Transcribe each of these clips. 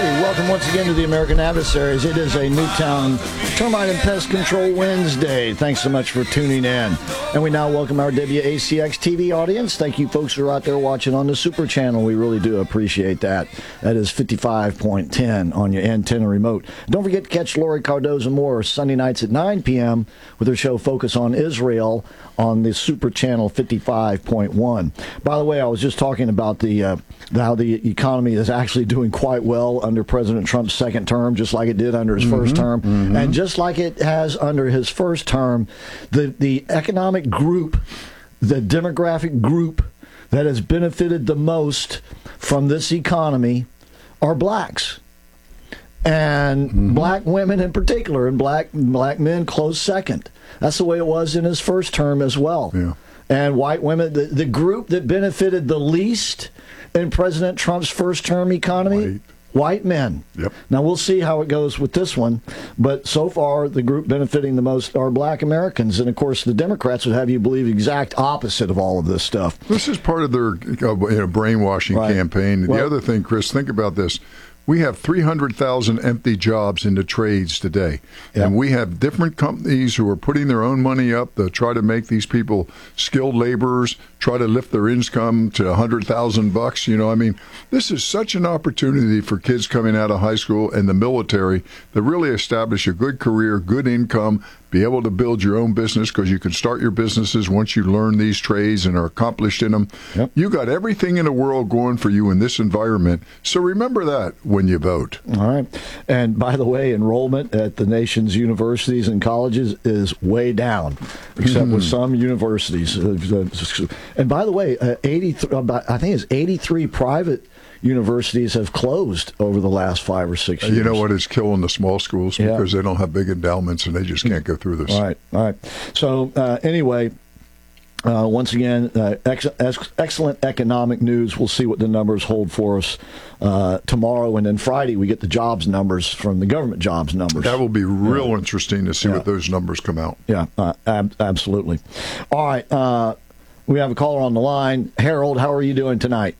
Welcome once again to the American Adversaries. It is a Newtown Termite and Pest Control Wednesday. Thanks so much for tuning in. And we now welcome our WACX TV audience. Thank you folks who are out there watching on the Super Channel. We really do appreciate that. That is 55.10 on your antenna remote. Don't forget to catch Lori Cardoza Moore Sunday nights at 9 p.m. with her show Focus on Israel on the Super Channel 55.1. By the way, I was just talking about how the economy is actually doing quite well under President Trump's second term, just like it did under his first term. And just like it has under his first term, the economic group, the demographic group that has benefited the most from this economy are blacks. And black women in particular, and black men close second. That's the way it was in his first term as well. Yeah. And white women, the group that benefited the least in President Trump's first term economy, white men. Yep. Now, we'll see how it goes with this one. But so far, the group benefiting the most are black Americans. And, of course, the Democrats would have you believe the exact opposite of all of this stuff. This is part of their brainwashing campaign. Well, the other thing, Chris, think about this. We have 300,000 empty jobs in the trades today. Yeah. And we have different companies who are putting their own money up to try to make these people skilled laborers, try to lift their income to $100,000. You know, I mean, this is such an opportunity for kids coming out of high school and the military to really establish a good career, good income, be able to build your own business because you can start your businesses once you learn these trades and are accomplished in them. Yep. You got everything in the world going for you in this environment. So remember that when you vote. All right. And by the way, enrollment at the nation's universities and colleges is way down, except with some universities. And by the way, I think it's 83 private universities have closed over the last 5 or 6 years. You know what is killing the small schools? Because they don't have big endowments and they just can't go through this. All right. So anyway, once again, excellent economic news. We'll see what the numbers hold for us tomorrow. And then Friday, we get the jobs numbers from the government jobs numbers. That will be real interesting to see what those numbers come out. Yeah, absolutely. All right. We have a caller on the line. Harold, how are you doing tonight?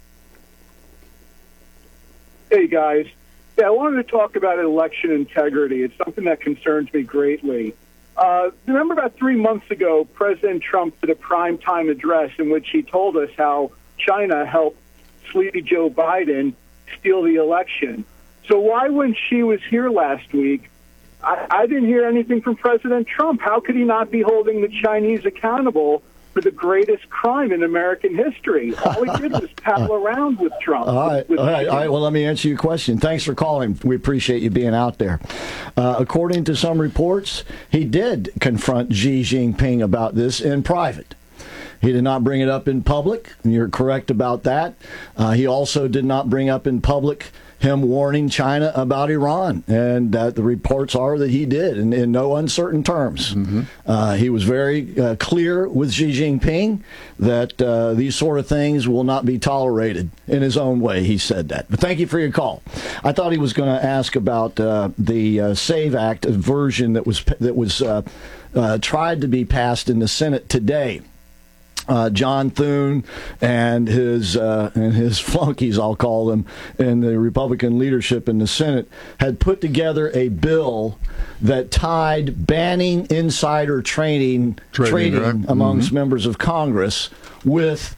Hey, guys. Yeah, I wanted to talk about election integrity. It's something that concerns me greatly. Remember about 3 months ago, President Trump did a primetime address in which he told us how China helped sleepy Joe Biden steal the election. So why, when she was here last week, I didn't hear anything from President Trump? How could he not be holding the Chinese accountable for the greatest crime in American history? All he did was pal around with Trump. All right. Well, let me answer your question. Thanks for calling. We appreciate you being out there. According to some reports, he did confront Xi Jinping about this in private. He did not bring it up in public. You're correct about that. He also did not bring up in public him warning China about Iran, and that the reports are that he did, in no uncertain terms. He was very clear with Xi Jinping that these sort of things will not be tolerated. In his own way, he said that. But thank you for your call. I thought he was going to ask about the SAVE Act version that was tried to be passed in the Senate today. John Thune and his flunkies, I'll call them, in the Republican leadership in the Senate had put together a bill that tied banning insider trading right? amongst members of Congress with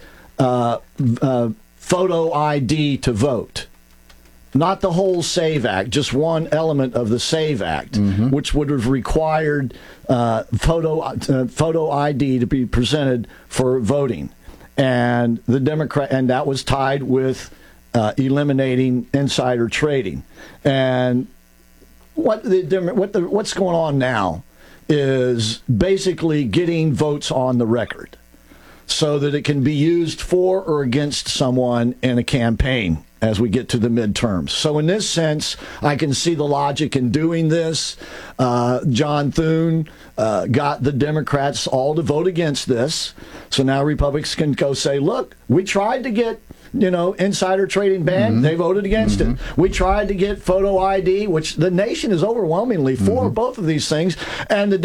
photo ID to vote. Not the whole SAVE Act, just one element of the SAVE Act, which would have required photo ID to be presented for voting, and that was tied with eliminating insider trading. And what's going on now is basically getting votes on the record so that it can be used for or against someone in a campaign as we get to the midterms. So in this sense, I can see the logic in doing this. John Thune got the Democrats all to vote against this. So now Republicans can go say, look, we tried to get insider trading banned. They voted against it. We tried to get photo ID, which the nation is overwhelmingly for both of these things, and the